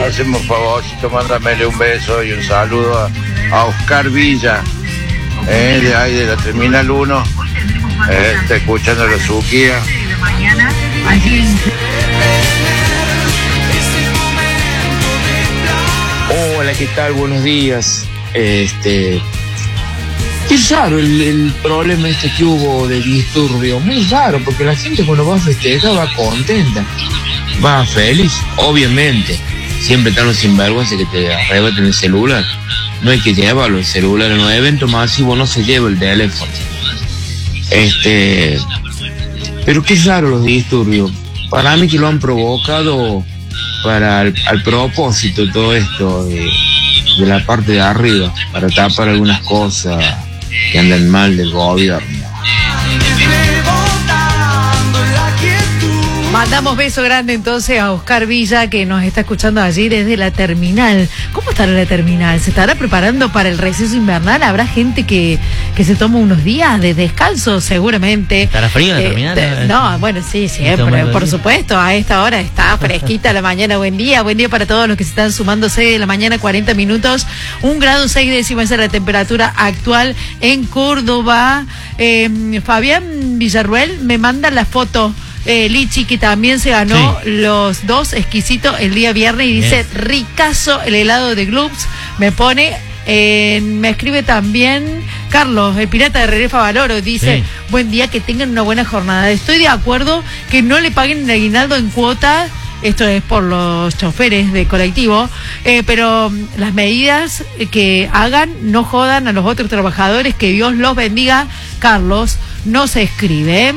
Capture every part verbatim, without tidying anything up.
Hacemos un favorcito, mándamele un beso y un saludo a, a Oscar Villa, eh, de ahí de la Terminal uno, eh, está escuchando la Suquía. Hola, ¿qué tal? Buenos días. Este... Qué raro el, el problema este que hubo de disturbio, muy raro, porque la gente cuando va a festejar va contenta, va feliz, obviamente. Siempre están los sinvergüenzas que te arrebatan el celular. No hay que llevarlo el celular en un evento masivo, no se lleva el teléfono. Este, pero qué raro los disturbios. Para mí que lo han provocado para al, al propósito todo esto de, de la parte de arriba, para tapar algunas cosas que andan mal del gobierno. Mandamos beso grande entonces a Oscar Villa, que nos está escuchando allí desde la terminal. ¿Cómo estará la terminal? ¿Se estará preparando para el receso invernal? ¿Habrá gente que, que se toma unos días de descanso? Seguramente. ¿Estará frío en la terminal? Eh, de, no, bueno, sí, siempre, por supuesto. A esta hora está fresquita la mañana. Buen día, buen día para todos los que se están sumando. seis de la mañana, cuarenta minutos. Un grado seis décimas es la temperatura actual en Córdoba. Eh, Fabián Villarruel me manda la foto. Eh, Lichi, que también se ganó sí. los dos exquisitos el día viernes y dice, bien, ricazo el helado de Gloops. Me pone, eh, me escribe también Carlos, el pirata de Rerefa Valoro, dice, sí, buen día, que tengan una buena jornada. Estoy de acuerdo que no le paguen el aguinaldo en cuota. Esto es por los choferes de colectivo, eh, pero las medidas que hagan no jodan a los otros trabajadores. Que Dios los bendiga. Carlos, no se escribe.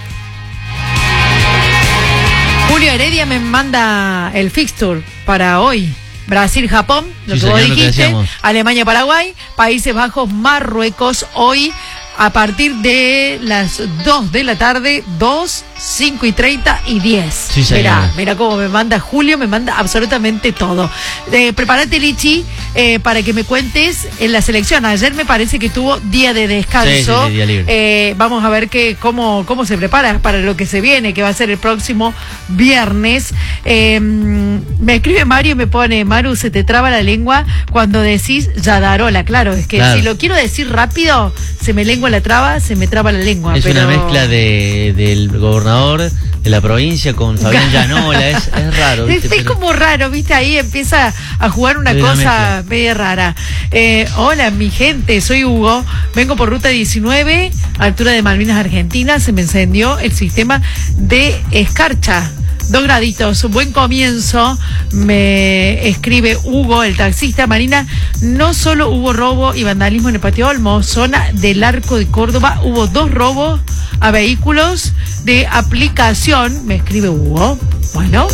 Julio Heredia me manda el fixture para hoy. Brasil-Japón, lo sí, que vos dijiste. Alemania-Paraguay, Países Bajos, Marruecos, hoy a partir de las dos de la tarde, dos, cinco y treinta y diez. Sí, mira, mira cómo me manda Julio, me manda absolutamente todo. Eh, prepárate, Lichi, eh, para que me cuentes en la selección. Ayer me parece que tuvo día de descanso. Sí, sí, sí, día libre. Eh, vamos a ver que, cómo, cómo se prepara para lo que se viene, que va a ser el próximo viernes. Eh, me escribe Mario y me pone, Maru, se te traba la lengua cuando decís Yadarola. Claro, es que claro, si lo quiero decir rápido, se me lengua la traba, se me traba la lengua. Es pero... una mezcla de, del gobernador de la provincia con Fabián Llanola, es, es raro. ¿viste? Es, es pero... como raro, ¿viste? Ahí empieza a jugar una cosa una media rara. Eh, hola, mi gente, soy Hugo, vengo por ruta diecinueve, altura de Malvinas, Argentina, se me encendió el sistema de escarcha. Dos graditos, buen comienzo, me escribe Hugo, el taxista. Marina, no solo hubo robo y vandalismo en el Patio Olmo, zona del Arco de Córdoba, hubo dos robos a vehículos de aplicación, me escribe Hugo. Bueno.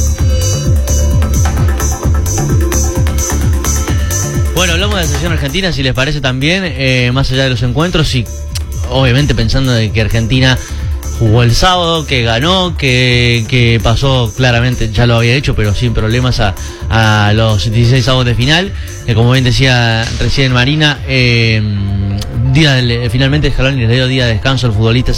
Bueno, hablamos de la selección argentina, si les parece también, eh, más allá de los encuentros, y obviamente pensando de que Argentina jugó el sábado, que ganó, que, que pasó claramente, ya lo había hecho, pero sin problemas a, a los dieciséis avos de final, que como bien decía recién Marina, eh, día de, finalmente Scaloni les dio día de descanso al futbolista